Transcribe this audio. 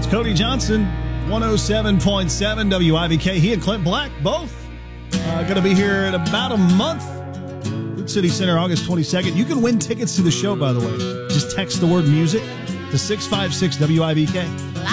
Cody Johnson, 107.7 WIVK. He and Clint Black both going to be here in about a month. Food City Center, August 22nd. You can win tickets to the show, by the way. Just text the word music to 656 WIVK.